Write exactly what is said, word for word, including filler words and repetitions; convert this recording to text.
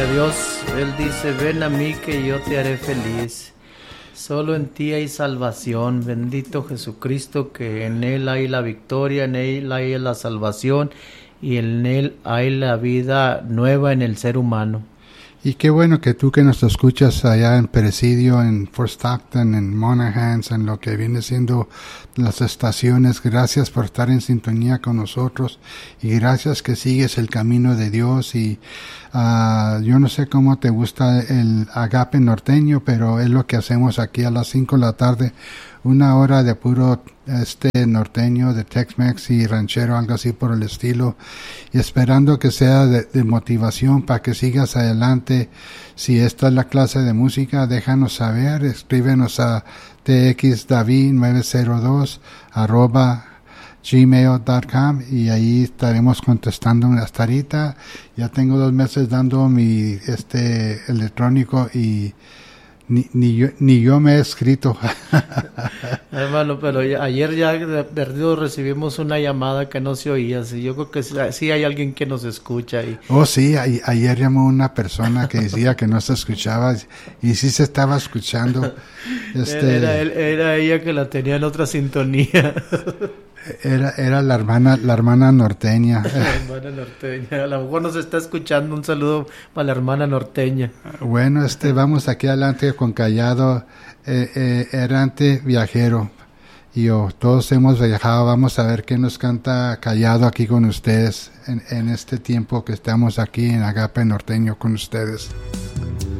Gloria a Dios. Él dice, ven a mí que yo te haré feliz. Solo en ti hay salvación. Bendito Jesucristo, que en Él hay la victoria, en Él hay la salvación y en Él hay la vida nueva en el ser humano. Y qué bueno que tú que nos escuchas allá en Presidio, en Fort Stockton, en Monahans, en lo que viene siendo las estaciones, gracias por estar en sintonía con nosotros y gracias que sigues el camino de Dios. Y uh, yo no sé cómo te gusta el agape norteño, pero es lo que hacemos aquí a las cinco de la tarde, una hora de puro este norteño, de Tex-Mex y ranchero, algo así por el estilo, y esperando que sea de, de motivación para que sigas adelante. Si esta es la clase de música, déjanos saber, escríbenos a txdavid nueve cero dos arroba gmail punto com y ahí estaremos contestando hasta ahorita. Ya tengo dos meses dando mi este electrónico y Ni, ni, yo, ni yo me he escrito. Hermano, pero ayer ya de perdido recibimos una llamada que no se oía. Sí, yo creo que sí, sí hay alguien que nos escucha. Y... Oh, sí, a, ayer llamó una persona que decía que no se escuchaba y sí se estaba escuchando. Este... Era, era, era ella que la tenía en otra sintonía. Era, era la hermana, la hermana norteña. La hermana norteña. A lo mejor nos está escuchando. Un saludo para la hermana norteña. Bueno, este, vamos aquí adelante con Callado, eh, eh, errante viajero. Y oh, todos hemos viajado. Vamos a ver qué nos canta Callado aquí con ustedes en, en este tiempo que estamos aquí en Agape Norteño con ustedes.